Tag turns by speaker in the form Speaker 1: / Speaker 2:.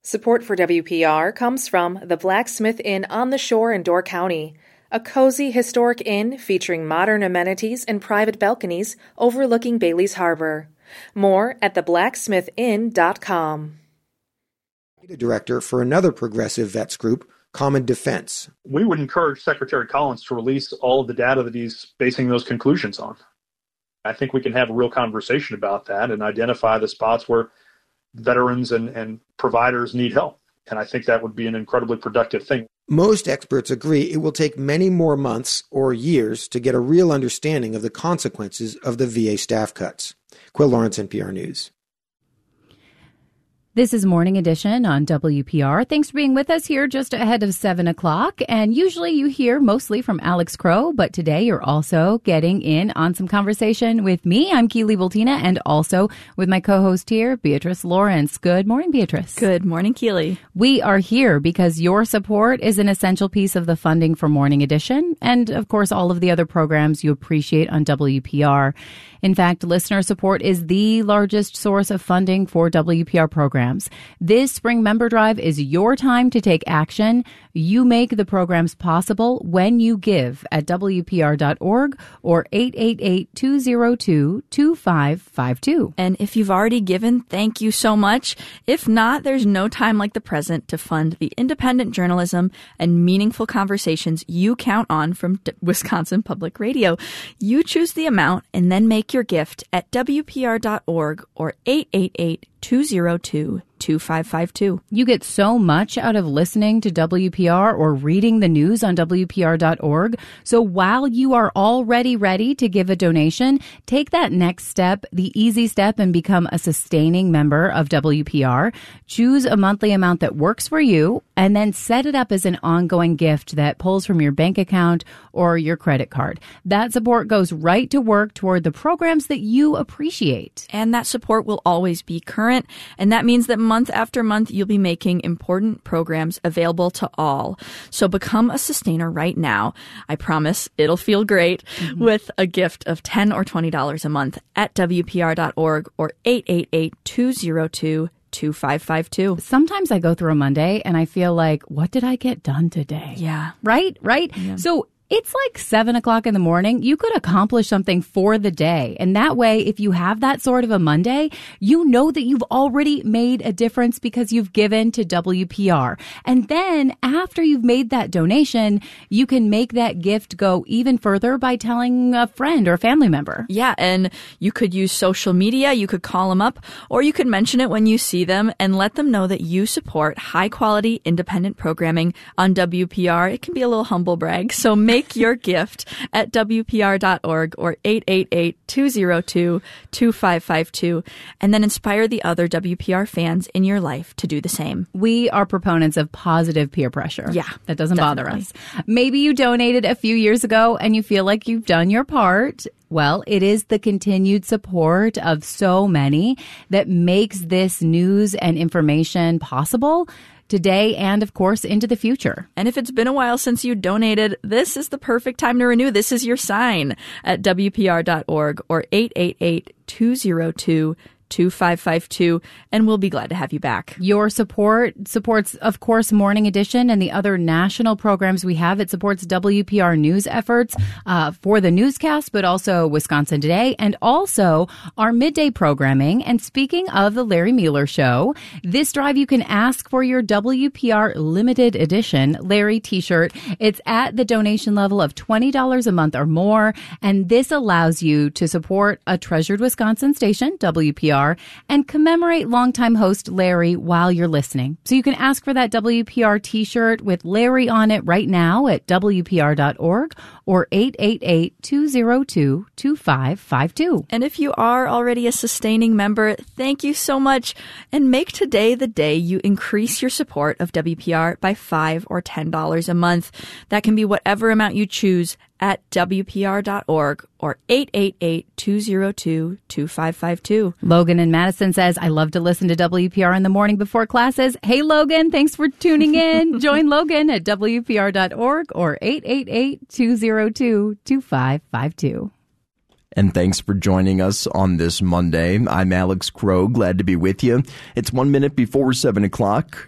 Speaker 1: Support for WPR comes from the Blacksmith Inn on the Shore in Door County, a cozy historic inn featuring modern amenities and private balconies overlooking Bailey's Harbor. More at theblacksmithinn.com.
Speaker 2: Data director for another progressive vets group, Common Defense.
Speaker 3: We would encourage Secretary Collins to release all of the data that he's basing those conclusions on. I think we can have a real conversation about that and identify the spots where veterans and providers need help. And I think that would be an incredibly productive thing.
Speaker 2: Most experts agree it will take many more months or years to get a real understanding of the consequences of the VA staff cuts. Quill Lawrence, NPR News.
Speaker 4: This is Morning Edition on WPR. Thanks for being with us here just ahead of 7 o'clock. And usually you hear mostly from Alex Crow, but today you're also getting in on some conversation with me. I'm Keely Bultina, and also with my co-host here, Beatrice Lawrence. Good morning, Beatrice.
Speaker 5: Good morning, Keely.
Speaker 4: We are here because your support is an essential piece of the funding for Morning Edition and, of course, all of the other programs you appreciate on WPR. In fact, listener support is the largest source of funding for WPR programs. This spring member drive is your time to take action. You make the programs possible when you give at WPR.org or 888-202-2552.
Speaker 5: And if you've already given, thank you so much. If not, there's no time like the present to fund the independent journalism and meaningful conversations you count on from Wisconsin Public Radio. You choose the amount and then make your gift at WPR.org or 888-202-2552.
Speaker 4: You get so much out of listening to WPR or reading the news on WPR.org. So while you are already ready to give a donation, take that next step, the easy step, and become a sustaining member of WPR. Choose a monthly amount that works for you, and then set it up as an ongoing gift that pulls from your bank account or your credit card. That support goes right to work toward the programs that you appreciate.
Speaker 5: And that support will always be current, and that means that month after month, you'll be making important programs available to all. So become a sustainer right now. I promise it'll feel great with a gift of $10 or $20 a month at WPR.org or 888-202-2552.
Speaker 4: Sometimes I go through a Monday and I feel like, what did I get done today?
Speaker 5: Yeah.
Speaker 4: Right?
Speaker 5: Yeah.
Speaker 4: So it's like 7 o'clock in the morning. You could accomplish something for the day. And that way, if you have that sort of a Monday, you know that you've already made a difference because you've given to WPR. And then after you've made that donation, you can make that gift go even further by telling a friend or a family member.
Speaker 5: Yeah, and you could use social media, you could call them up, or you could mention it when you see them and let them know that you support high-quality independent programming on WPR. It can be a little humble brag, so make your gift at WPR.org or 888-202-2552, and then inspire the other WPR fans in your life to do the same.
Speaker 4: We are proponents of positive peer pressure.
Speaker 5: Yeah,
Speaker 4: that doesn't
Speaker 5: definitely
Speaker 4: bother us. Maybe you donated a few years ago and you feel like you've done your part. Well, it is the continued support of so many that makes this news and information possible today and, of course, into the future.
Speaker 5: And if it's been a while since you donated, this is the perfect time to renew. This is your sign at WPR.org or 888-202-2552. 2552, and we'll be glad to have you back.
Speaker 4: Your support supports, of course, Morning Edition and the other national programs we have. It supports WPR news efforts for the newscast, but also Wisconsin Today, and also our midday programming. And speaking of the Larry Mueller Show, this drive you can ask for your WPR limited edition Larry t-shirt. It's at the donation level of $20 a month or more, and this allows you to support a treasured Wisconsin station, WPR, and commemorate longtime host Larry while you're listening. So you can ask for that WPR t-shirt with Larry on it right now at WPR.org or 888-202-2552.
Speaker 5: And if you are already a sustaining member, thank you so much. And make today the day you increase your support of WPR by $5 or $10 a month. That can be whatever amount you choose at WPR.org or 888-202-2552.
Speaker 4: Logan in Madison says, I love to listen to WPR in the morning before classes. Hey, Logan, thanks for tuning in. Join Logan at WPR.org or 888-202-2552.
Speaker 6: And thanks for joining us on this Monday. I'm Alex Crow, glad to be with you. It's 1 minute before 7 o'clock.